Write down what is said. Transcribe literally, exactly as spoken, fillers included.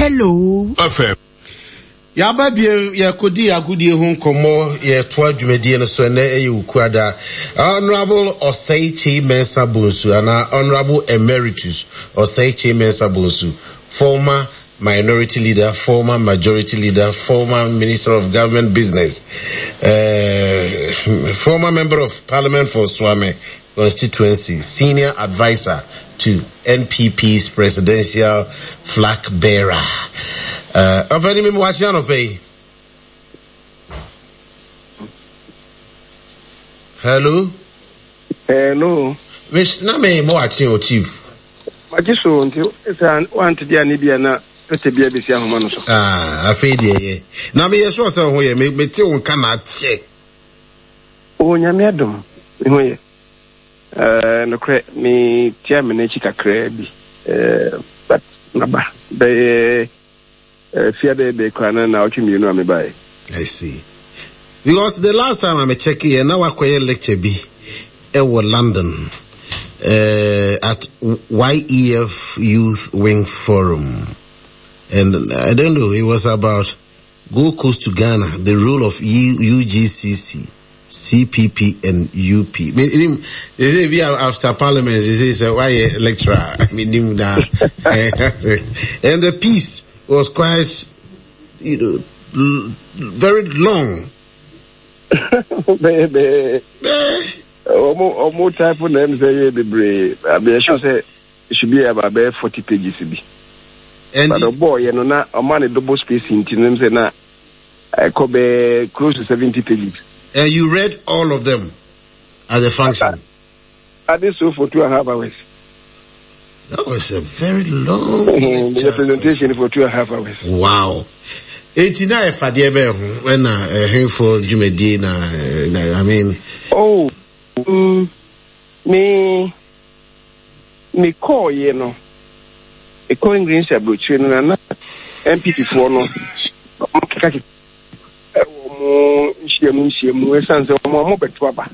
Hello. F M. Yaba bie ya kodi agudi hu nkomo ye to adwumadi no so na e ukuada Honorable Oseichi Mensah Bonsu ana Honorable Emeritus Oseichi Mensah Bonsu, former minority leader, former majority leader, former Minister of Government Business, uh, former member of Parliament for Swame constituency, senior advisor to N P P's presidential flag bearer. Uh, of any member was you pay? Hello? Hello. Miss Name watching your chief. I just want to want to be an Ibiana, but a baby. Ah, I feel ye. Now, me, as was away, make me tell cannot check. Oh, Yamadum. Uh, no credit me, Chairman Chica Crabby. Uh, but, Naba, they. Fear they can now to me, you know me by. I see. Because the last time I'm a checking, and now I quite lecture be Ewa London uh, at Y E F Youth Wing Forum, and I don't know. It was about Gold Coast to Ghana, the role of U G C C, C P P, and U P. I mean, they say we are after Parliament. They say why lecturer? I mean, and the peace was quite, you know, l- very long. Baby, or more type of names say the brave. I mean, I should say it should be about forty pages to be. And but the boy, you know, now a man double spacing to them say now I could be close to seventy pages. And you read all of them as a function? I did so for two and a half hours. That was a very long the presentation for two and a half hours. Wow. eighty-nine for the when a handful Jumedi na I mean oh um, me me call you know a calling green sabro chin and M P P for no mo mo mo mo mo mo mo mo